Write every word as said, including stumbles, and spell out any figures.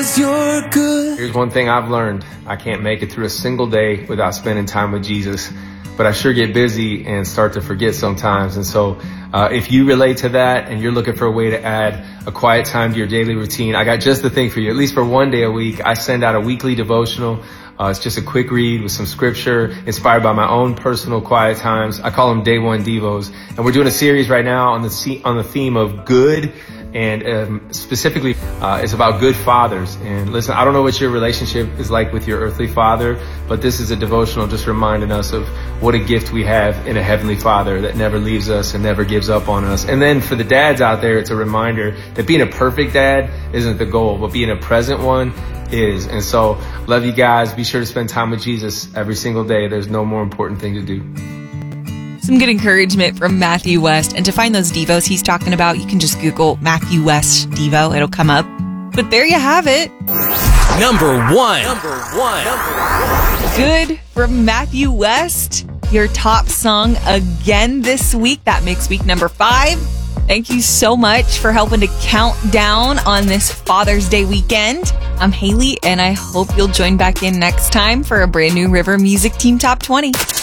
You're good. Here's one thing I've learned. I can't make it through a single day without spending time with Jesus. But I sure get busy and start to forget sometimes. And so uh, if you relate to that and you're looking for a way to add a quiet time to your daily routine, I got just the thing for you. At least for one day a week, I send out a weekly devotional. Uh, it's just a quick read with some scripture inspired by my own personal quiet times. I call them Day One Devos. And we're doing a series right now on the on the theme of good. And um, specifically, uh, it's about good fathers. And listen, I don't know what your relationship is like with your earthly father, but this is a devotional just reminding us of what a gift we have in a heavenly father that never leaves us and never gives up on us. And then for the dads out there, it's a reminder that being a perfect dad isn't the goal, but being a present one is. And so, love you guys. Be sure to spend time with Jesus every single day. There's no more important thing to do. Some good encouragement from Matthew West. And to find those devos he's talking about, you can just Google Matthew West Devo. It'll come up. But there you have it. Number one. Number one. Number one. Good from Matthew West. Your top song again this week. That makes week number five. Thank you so much for helping to count down on this Father's Day weekend. I'm Haley, and I hope you'll join back in next time for a brand new River Music Team Top twenty.